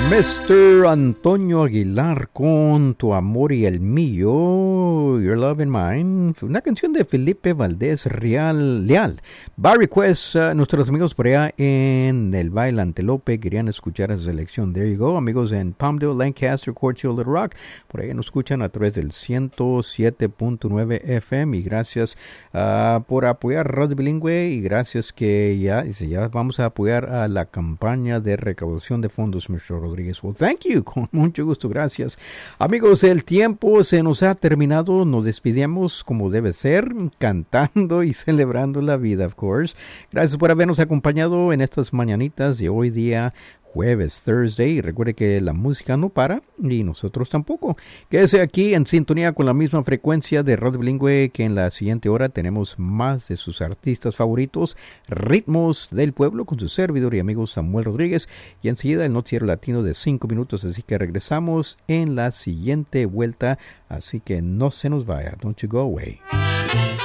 Mr. Antonio Aguilar con Tu amor y el mío, Your Love and Mine, una canción de Felipe Valdés Leal. Va request, nuestros amigos por allá en el Baile Antelope querían escuchar esa selección. There you go, amigos en Palmdale, Lancaster, Courtshire, Little Rock, por ahí nos escuchan a través del 107.9 FM y gracias por apoyar Radio Bilingüe y gracias que ya vamos a apoyar a la campaña de recaudación de fondos, Mr. Rodríguez. Well, thank you. Con mucho gusto, gracias. Amigos, el tiempo se nos ha terminado. Nos despedimos como debe ser, cantando y celebrando la vida, of course. Gracias por habernos acompañado en estas mañanitas de hoy día, jueves, Thursday, y recuerde que la música no para y nosotros tampoco. Quédese aquí en sintonía con la misma frecuencia de Radio Bilingüe, que en la siguiente hora tenemos más de sus artistas favoritos, Ritmos del Pueblo, con su servidor y amigo Samuel Rodríguez, y enseguida el noticiero latino de 5 minutos, así que regresamos en la siguiente vuelta, así que no se nos vaya, don't you go away.